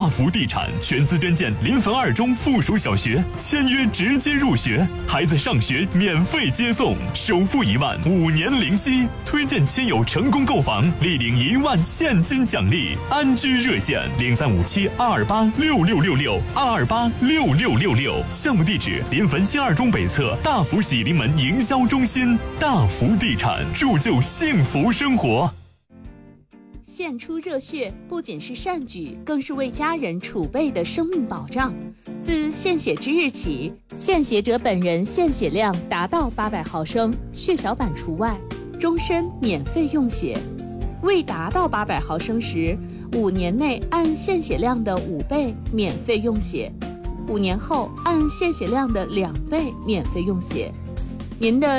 福地产全资捐建临汾2中附属小学，签约直接入学，孩子上学免费接送，首付1万，5年零息。推荐亲友成功购房，立领1万现金奖励。安居热线035722866662286666。项目地址：临汾新2中北侧大福喜临门营销中心。大福地产，铸就幸福生活。 献出热血不仅是善举，更是为家人储备的生命保障。自献血之日起，献血者本人献血量达到800毫升，血小板除外，终身免费用血。未达到800毫升时，5年内按献血量的5倍免费用血，5年后按献血量的2倍免费用血。您的